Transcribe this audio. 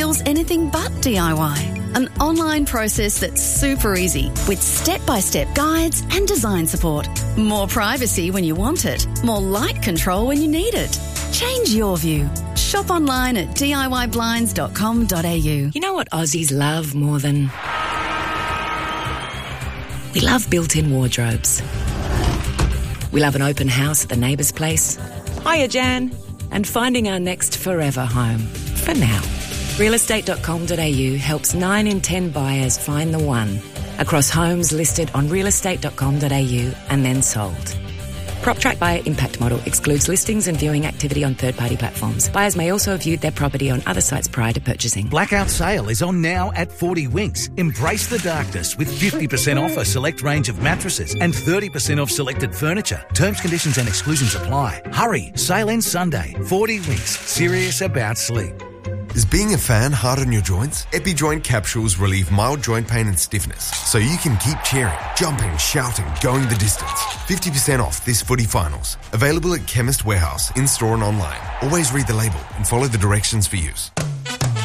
feels anything but DIY. An online process that's super easy with step-by-step guides and design support. More privacy when you want it. More light control when you need it. Change your view. Shop online at DIYblinds.com.au. You know what Aussies love more than... We love built-in wardrobes. We love an open house at the neighbour's place. Hiya, Jan. And finding our next forever home. For now. Realestate.com.au helps 9 in 10 buyers find the one across homes listed on realestate.com.au and then sold. PropTrack Buyer Impact Model excludes listings and viewing activity on third-party platforms. Buyers may also have viewed their property on other sites prior to purchasing. Blackout sale is on now at 40 Winks. Embrace the darkness with 50% off a select range of mattresses and 30% off selected furniture. Terms, conditions and exclusions apply. Hurry, sale ends Sunday. 40 Winks, serious about sleep. Is being a fan hard on your joints? EpiJoint capsules relieve mild joint pain and stiffness, so you can keep cheering, jumping, shouting, going the distance. 50% off this footy finals. Available at Chemist Warehouse, in-store and online. Always read the label and follow the directions for use.